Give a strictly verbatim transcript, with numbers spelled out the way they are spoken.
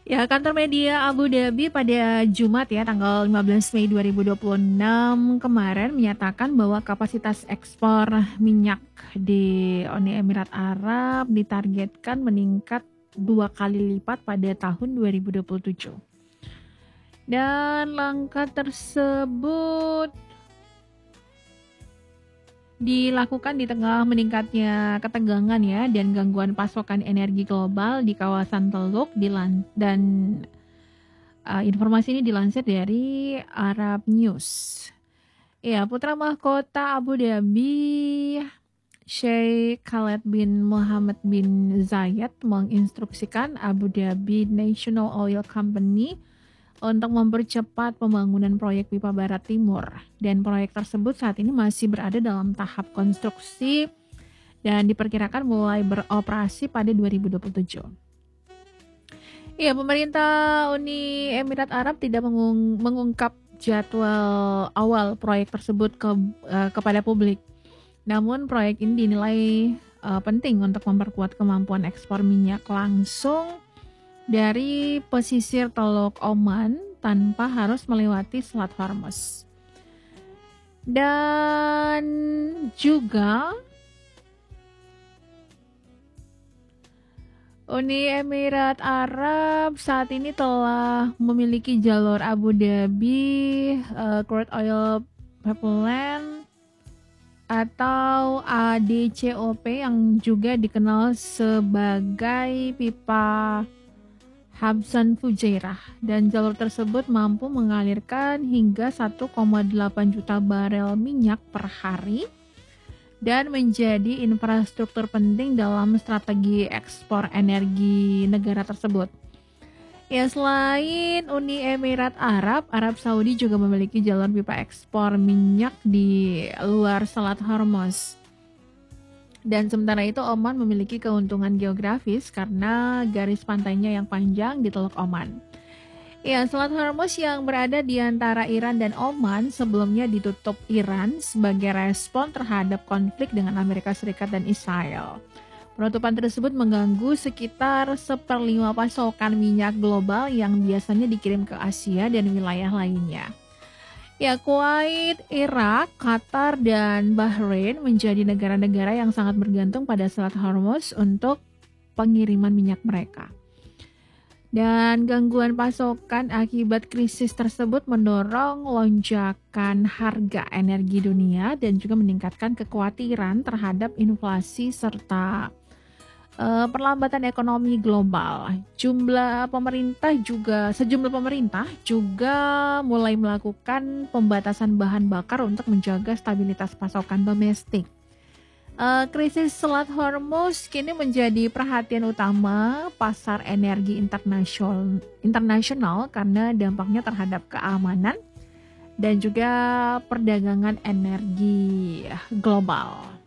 Ya, kantor media Abu Dhabi pada Jumat ya tanggal lima belas Mei dua ribu dua puluh enam kemarin menyatakan bahwa kapasitas ekspor minyak di Uni Emirat Arab ditargetkan meningkat dua kali lipat pada tahun dua ribu dua puluh tujuh. Dan langkah tersebut dilakukan di tengah meningkatnya ketegangan ya dan gangguan pasokan energi global di kawasan Teluk dilan dan uh, informasi ini dilansir dari Arab News. Ya, putra mahkota Abu Dhabi Sheikh Khaled bin Mohammed bin Zayed menginstruksikan Abu Dhabi National Oil Company untuk mempercepat pembangunan proyek pipa barat timur, dan proyek tersebut saat ini masih berada dalam tahap konstruksi dan diperkirakan mulai beroperasi pada dua ribu dua puluh tujuh. Ya, pemerintah Uni Emirat Arab tidak mengung- mengungkap jadwal awal proyek tersebut ke, uh, kepada publik. Namun proyek ini dinilai uh, penting untuk memperkuat kemampuan ekspor minyak langsung dari pesisir Teluk Oman tanpa harus melewati Selat Hormuz. Dan juga Uni Emirat Arab saat ini telah memiliki jalur Abu Dhabi uh, Crude Oil Pipeline atau A D C O P yang juga dikenal sebagai pipa Habsan Fujairah, dan jalur tersebut mampu mengalirkan hingga satu koma delapan juta barel minyak per hari dan menjadi infrastruktur penting dalam strategi ekspor energi negara tersebut. Ya, selain Uni Emirat Arab, Arab Saudi juga memiliki jalur pipa ekspor minyak di luar Selat Hormuz. Dan sementara itu Oman memiliki keuntungan geografis karena garis pantainya yang panjang di Teluk Oman. Ya, Selat Hormuz yang berada di antara Iran dan Oman sebelumnya ditutup Iran sebagai respon terhadap konflik dengan Amerika Serikat dan Israel. Penutupan tersebut mengganggu sekitar seperlima pasokan minyak global yang biasanya dikirim ke Asia dan wilayah lainnya. Ya, Kuwait, Irak, Qatar, dan Bahrain menjadi negara-negara yang sangat bergantung pada Selat Hormuz untuk pengiriman minyak mereka. Dan gangguan pasokan akibat krisis tersebut mendorong lonjakan harga energi dunia dan juga meningkatkan kekhawatiran terhadap inflasi serta Uh, perlambatan ekonomi global. Jumlah pemerintah juga sejumlah pemerintah juga mulai melakukan pembatasan bahan bakar untuk menjaga stabilitas pasokan domestik. Uh, krisis Selat Hormuz kini menjadi perhatian utama pasar energi internasional internasional karena dampaknya terhadap keamanan dan juga perdagangan energi global.